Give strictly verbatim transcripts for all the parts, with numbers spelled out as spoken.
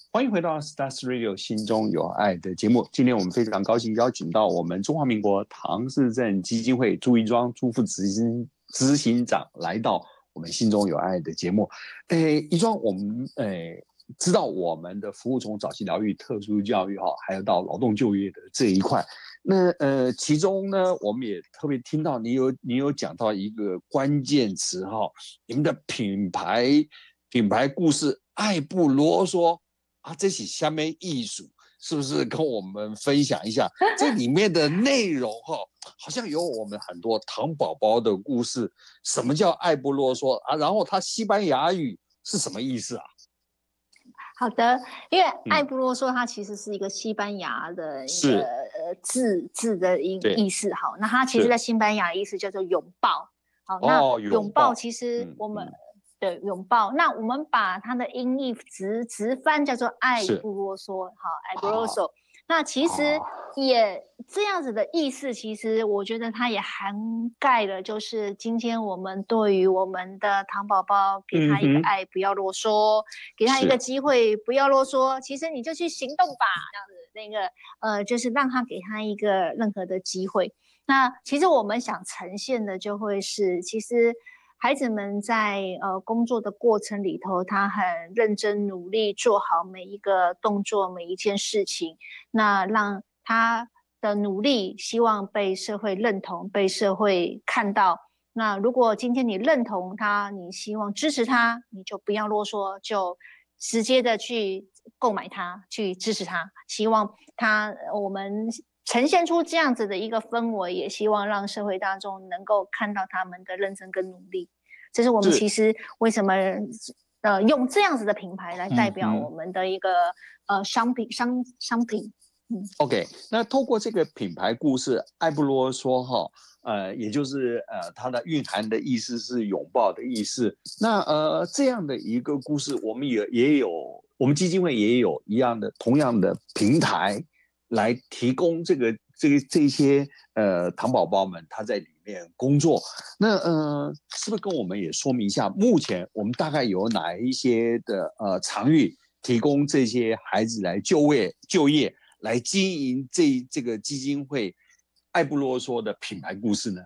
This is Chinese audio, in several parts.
欢迎回到 Stars Radio 心中有爱的节目。今天我们非常高兴邀请到我们中华民国唐氏症基金会朱一庄朱副执行执行长来到我们心中有爱的节目。诶，一庄，我们诶知道我们的服务从早期疗愈、特殊教育哈，还有到劳动就业的这一块。那呃，其中呢，我们也特别听到你有你有讲到一个关键词哈，你们的品牌品牌故事爱不啰嗦。啊，这是下面艺术，是不是跟我们分享一下这里面的内容哈？好像有我们很多糖宝宝的故事。什么叫爱不啰嗦啊？然后它西班牙语是什么意思啊？ 好的，因为爱不啰嗦它其实是一个西班牙的一个呃字字的意意思。好，那它其实在西班牙的意思叫做拥抱。好，那拥抱其实我们。嗯嗯的拥抱，那我们把它的音译直直翻叫做爱不啰嗦，好，爱不啰嗦。那其实也这样子的意思，其实我觉得它也涵盖了，就是今天我们对于我们的糖宝宝，给他一个爱，不要啰嗦，给他一个机会，不要啰嗦。其实你就去行动吧，这样子，那个呃，就是让他给他一个任何的机会。那其实我们想呈现的就会是，其实。孩子们在呃工作的过程里头，他很认真努力做好每一个动作，每一件事情，那让他的努力希望被社会认同，被社会看到。那如果今天你认同他，你希望支持他，你就不要啰嗦，就直接的去购买他，去支持他，希望他我们。呈现出这样子的一个氛围，也希望让社会大众能够看到他们的认真跟努力。这是我们其实为什么呃用这样子的品牌来代表我们的一个、嗯、呃商品商商品。 嗯 OK， 那透过这个品牌故事，爱不啰嗦哈，呃，也就是呃它的蕴含的意思是拥抱的意思。那呃这样的一个故事，我们也也有，我们基金会也有一样的同样的平台。来提供这个这个这些呃糖宝宝们他在里面工作，那呃是不是跟我们也说明一下，目前我们大概有哪一些的呃场域提供这些孩子来就业就业来经营这这个基金会爱不啰嗦的品牌故事呢？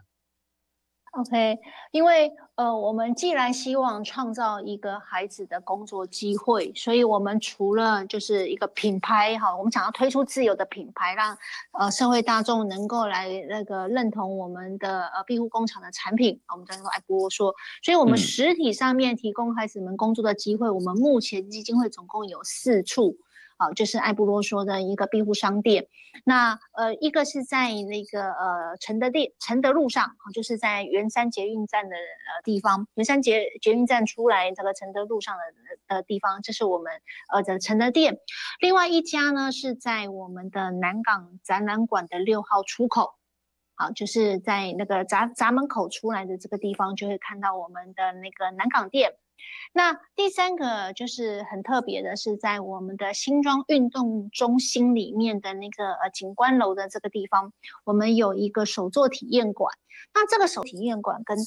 OK， 因为呃，我们既然希望创造一个孩子的工作机会，所以我们除了就是一个品牌哈，我们想要推出自有的品牌，让呃社会大众能够来那个认同我们的呃庇护工厂的产品，我们叫做爱不啰嗦。所以我们实体上面提供孩子们工作的机会，嗯、我们目前基金会总共有四处。好，就是爱不啰嗦的一个庇护商店。那呃，一个是在那个呃承德店承德路上，就是在圆山捷运站的呃地方，圆山捷捷运站出来这个承德路上的的地方，这是我们呃的承德店。另外一家呢是在我们的南港展览馆的六号出口。好，就是在那个闸闸门口出来的这个地方，就会看到我们的那个南港店。那第三个就是很特别的，是在我们的新庄运动中心里面的那个呃景观楼的这个地方，我们有一个手作体验馆。那这个手体验馆跟